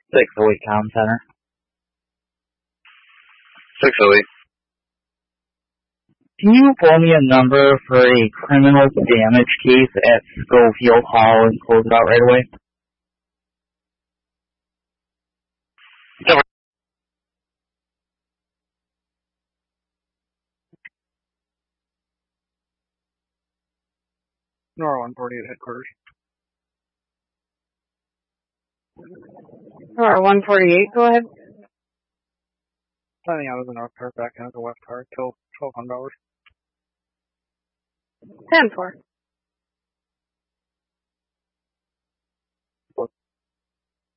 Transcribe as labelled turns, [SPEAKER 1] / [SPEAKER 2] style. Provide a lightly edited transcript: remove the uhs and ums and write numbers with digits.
[SPEAKER 1] 608 Comm Center.
[SPEAKER 2] 608.
[SPEAKER 1] Can you pull me a number for a criminal damage case at Schofield Hall and close it out right away?
[SPEAKER 3] Nora 148 headquarters.
[SPEAKER 4] Nora 148, go ahead.
[SPEAKER 3] Signing out of the north car, back into the west car, till 1200 hours.
[SPEAKER 4] 10-4.